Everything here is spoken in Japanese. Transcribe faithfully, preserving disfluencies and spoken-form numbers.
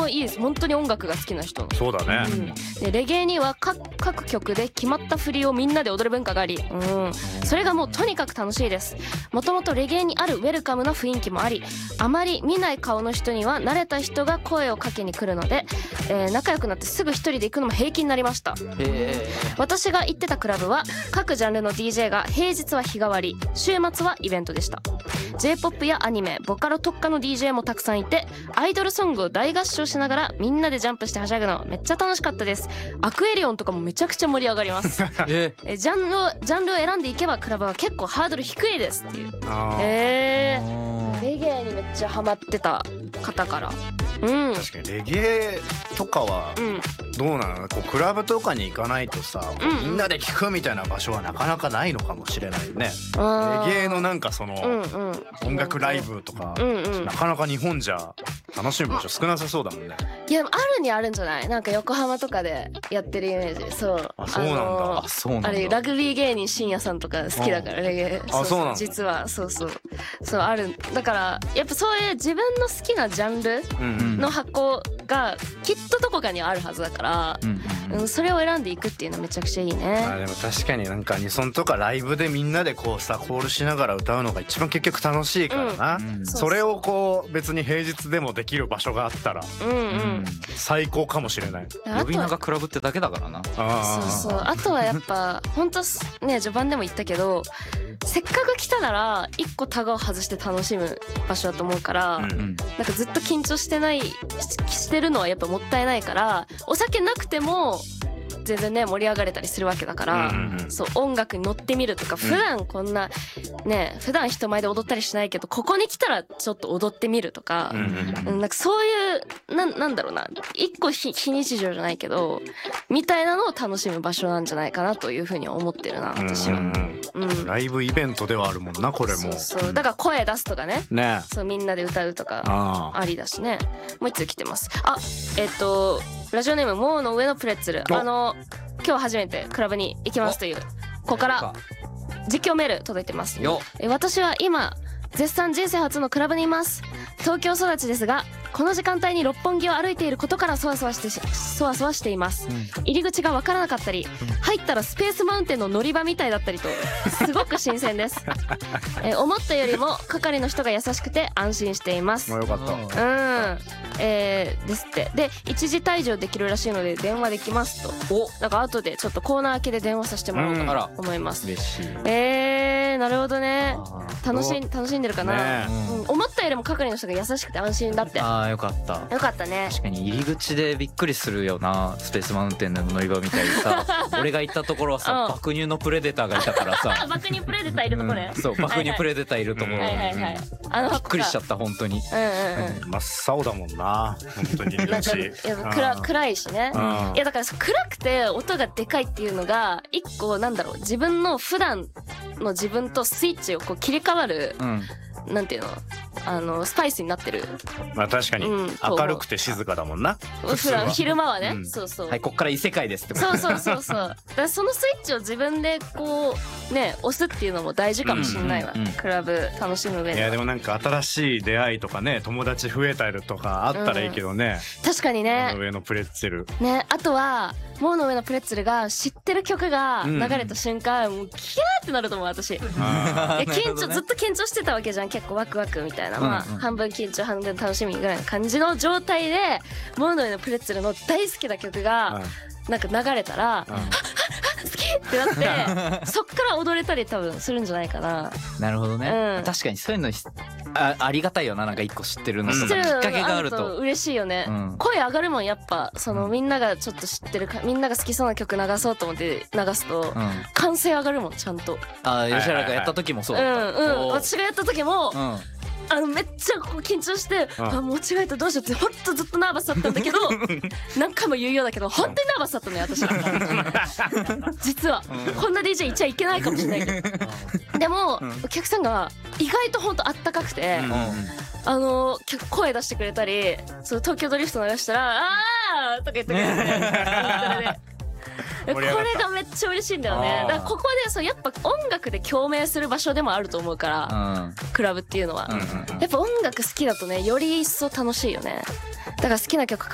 もいいです。本当に音楽が好きな人の。 そうだね、 うん、でレゲエには各各曲で決まった振りをみんなで踊る文化があり、うん、それがもうとにかく楽しいです。もともとレゲエにあるウェルカムな雰囲気もあり、あまり見ない顔の人には慣れた人が声をかけに来るので、えー、仲良くなってすぐ一人で行くのも平気になりました。へ私が行ってたクラブは各ジャンルの ディージェー が平日は日替わり、週末はイベントでした。 ジェイポップ やアニメ、ボカロ特化の ディージェー もたくさんいて、アイドルソングを大合唱しながらみんなでジャンプしてはしゃぐのめっちゃ楽しかったです。アクエリオンとかもめちゃくちゃ盛り上がりますえジャンルをジャンルを選んでいけばクラブは結構ハードル低いですっていう。へー、レゲエにめっちゃハマってた方から。うん、 確かにレゲエとかはどうなの、こうクラブとかに行かないとさ、うん、みんなで聴くみたいな場所はなかなかないのかもしれないね。レゲエのなんかその、うんうん、音楽ライブとか、うんうん、なかなか日本じゃ楽しむ場所少なさそうだもんね。 いやでもあるにあるんじゃない？なんか横浜とかでやってるイメージ。そう。 あ、そうなんだ。 あ、そうなんだ。あれラグビー芸人深夜さんとか好きだからレゲエ。 あ、そうなんだ。 実はそうそうそうある。だからやっぱそういう自分の好きなジャンルの箱がきっとどこかにあるはずだから、うんうんうん、それを選んでいくっていうのめちゃくちゃいいね。 あ、でも確かになんかアニソンとかライブでみんなでこうさコールしながら歌うのが一番結局楽しいからな、うんうん、それをこう別に平日でもできる場所があったら、うんうん、最高かもしれない。 呼び名がクラブってだけだからな。 あそうそう、あとはやっぱ本当ね序盤でも言ったけど、せっかく来たなら一個タガを外して楽しむ場所だと思うから、うんうん、なんかずっと緊張してないしてるのはやっぱもったいないから、お酒なくても全然ね盛り上がれたりするわけだから、うんうん、そう音楽に乗ってみるとか、普段こんなね普段人前で踊ったりしないけどここに来たらちょっと踊ってみるとか、うんうん、なんかそういうな、なんだろうな、一個非日常じゃないけどみたいなのを楽しむ場所なんじゃないかなというふうに思ってるな私は、うんうん、ライブイベントではあるもんなこれも。 そうそう、だから声出すとかね、ね、そうみんなで歌うとかありだしね。もう一つ来てます。あ、えっとラジオネームモーの上のプレッツェル、あの今日初めてクラブに行きますという、ここから実況メール届いてます。え私は今絶賛人生初のクラブにいます。東京育ちですがこの時間帯に六本木を歩いていることからそわそわしてそわそわしています、うん、入り口が分からなかったり、うん、入ったらスペースマウンテンの乗り場みたいだったりとすごく新鮮ですえ思ったよりも係の人が優しくて安心しています。 よかった。 うん、えー、ですって。で一時退場できるらしいので電話できますと。お、なんか後でちょっとコーナー明けで電話させてもらおうかと思います。嬉しい。えー、なるほどね。楽しん楽しんでるかな、ね、うん、思ったよりも係の人が優しくて安心だって。 ああよかった。 よかったね。 確かに入り口でびっくりするよな、スペースマウンテンの乗り場みたいにさ俺が行ったところはさ、爆乳のプレデターがいたからさ爆乳プレデターいるところね、 うん、そう爆乳プレデターいるところ、はいはいはい、あのびっくりしちゃった本当に。うんうんうん、真っ青だもんな本当に。 なんかいや暗暗いしね。いやだから暗くて音がでかいっていうのが一個なんだろう、自分の普段の自分とスイッチをこう切り替わる、うん、なんていうの、あのスパイスになってる。 まあ確かに、うん、明るくて静かだもんな普段昼間はね、うん、そうそう、 はい、こっから異世界ですってこと。 そうそうそうそうだからそのスイッチを自分でこうね押すっていうのも大事かもしれないわ、うんうんうん、クラブ楽しむ上で。 いやでもなんか新しい出会いとかね、友達増えたりとかあったらいいけどね、 うん、確かにね。 モーの上のプレッツェルね。あとはモーの上のプレッツェルが知ってる曲が流れた瞬間、うん、もうキャーってなると思う私。いや緊張ずっと緊張してたわけじゃん、結構ワクワクみたいな、まあ、うんうん、半分緊張半分楽しみぐらいの感じの状態でモーの上のプレッツェルの大好きな曲がなんか流れたら、うん、好きってなってそっから踊れたり多分するんじゃないかな。 なるほどね、うん、確かにそういうの あ, ありがたいよな。なんか一個知ってるのとかきっかけがあると嬉しいよね、うん、声上がるもんやっぱ。そのみんながちょっと知ってるか、みんなが好きそうな曲流そうと思って流すと、うん、歓声上がるもんちゃんと。 あ、吉原がやった時もそうだった。 うんうん、私がやった時も、うん、あのめっちゃこう緊張して、あ間違えたどうしようってほんとずっとナーバスだったんだけど何回も言うようだけど本当にナーバスだったのよ私は実は、うん、こんな ディージェー いっちゃいけないかもしれないけどでも、うん、お客さんが意外とほんとあったかくて、うん、あの声出してくれたり、そう東京ドリフト流したら「あー!」とか言ってくれてこれがめっちゃ嬉しいんだよね。だからここでそうやっぱ音楽で共鳴する場所でもあると思うから、うん、クラブっていうのは、うんうんうん、やっぱ音楽好きだとねより一層楽しいよね。だから好きな曲